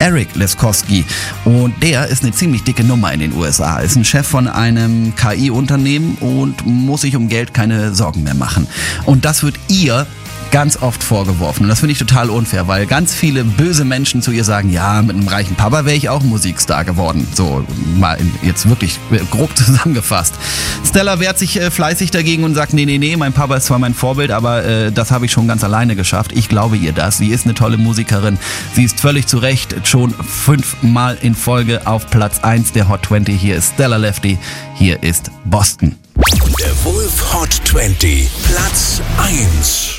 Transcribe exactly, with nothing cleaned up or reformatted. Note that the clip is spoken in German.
Eric Leskowski. Und der ist eine ziemlich dicke Nummer in den U S A. Ist ein Chef von einem K I-Unternehmen und muss sich um Geld keine Sorgen mehr machen. Und das wird ihr ganz oft vorgeworfen. Und das finde ich total unfair, weil ganz viele böse Menschen zu ihr sagen, ja, mit einem reichen Papa wäre ich auch Musikstar geworden. So, mal jetzt wirklich grob zusammengefasst. Stella wehrt sich äh, fleißig dagegen und sagt, nee, nee, nee, mein Papa ist zwar mein Vorbild, aber äh, das habe ich schon ganz alleine geschafft. Ich glaube ihr das. Sie ist eine tolle Musikerin. Sie ist völlig zu Recht schon fünfmal in Folge auf Platz eins der Hot zwanzig. Hier ist Stella Lefty. Hier ist Boston. Der Wolf Hot zwanzig, Platz eins.